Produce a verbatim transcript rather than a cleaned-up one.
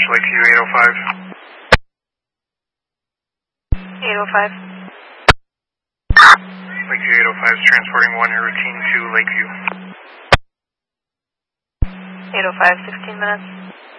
Dispatch, Lakeview eight oh five. eight oh five. Lakeview eight oh five is transporting one routine to Lakeview. eight oh five, sixteen minutes.